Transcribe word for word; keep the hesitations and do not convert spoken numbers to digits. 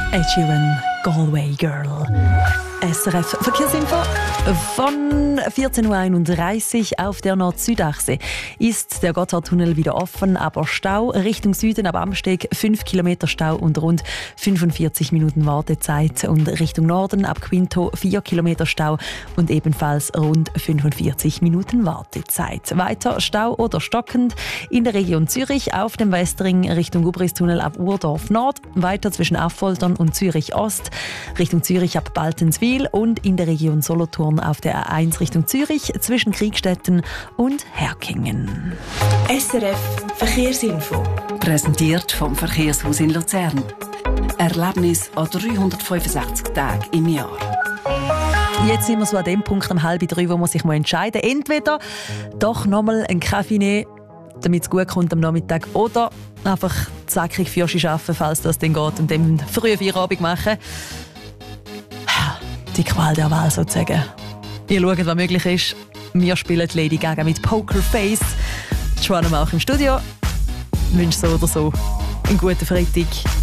Ed Sheeran, Galway Girl. S R F Verkehrsinfo von vierzehn Uhr einunddreißig auf der Nord-Süd-Achse ist der Gotthardtunnel wieder offen, aber Stau Richtung Süden ab Amsteg fünf Kilometer Stau und rund fünfundvierzig Minuten Wartezeit und Richtung Norden ab Quinto vier Kilometer Stau und ebenfalls rund fünfundvierzig Minuten Wartezeit. Weiter Stau oder stockend in der Region Zürich auf dem Westring Richtung Gubristunnel ab Urdorf Nord, weiter zwischen Affoltern und Zürich Ost, Richtung Zürich ab Baltenswil und in der Region Solothurn auf der A eins Richtung Zürich zwischen Kriegstetten und Herkingen. S R F Verkehrsinfo. Präsentiert vom Verkehrshaus in Luzern. Erlebnis an dreihundertfünfundsechzig Tagen im Jahr. Jetzt sind wir so an dem Punkt um halb drei, wo man sich entscheiden muss. Entweder doch nochmal einen Kaffee nehmen, damit es gut kommt am Nachmittag, oder einfach zackig für sich arbeiten, falls das dann geht, und dann früh Feierabend machen. Die Qual der Wahl sozusagen. Ihr schaut, was möglich ist. Wir spielen Lady Gaga mit Poker Face. Joanna auch im Studio. Ich wünsche so oder so einen guten Freitag.